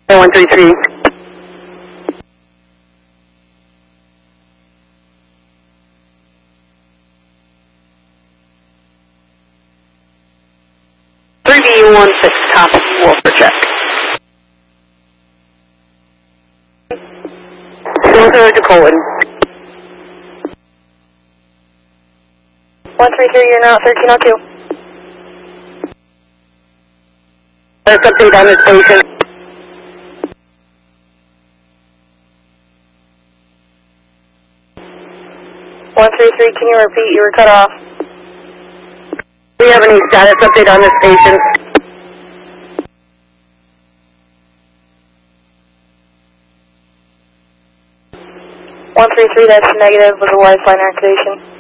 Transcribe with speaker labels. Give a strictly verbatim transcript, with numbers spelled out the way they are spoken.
Speaker 1: one three three. three B one six, top Wolfer check. Silver to Colton.
Speaker 2: one three three, you're now thirteen oh two.
Speaker 1: Let's update on the station.
Speaker 2: one three three, can you repeat? You were cut off.
Speaker 1: Do you have any status update on the station?
Speaker 2: one three three, that's negative with a Wi-Fi activation.